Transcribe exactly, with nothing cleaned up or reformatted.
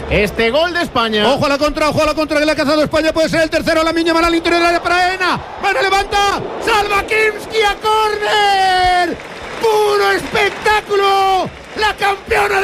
este gol de España. Ojo a la contra, ojo a la contra que le ha cazado España. Puede ser el tercero. La Miña Mal al interior del área para Ena. Bueno, levanta. Salva Kimski a córner. Puro espectáculo. La campeona.